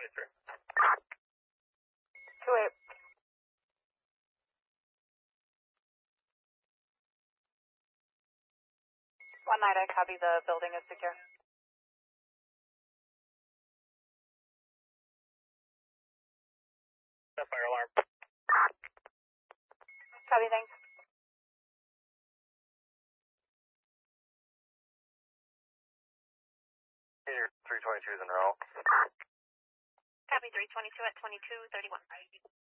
323. 2-8. One night, I copy the building is secure. Fire alarm. Copy, thanks. Your 322s in a row. Copy 322 at 2231.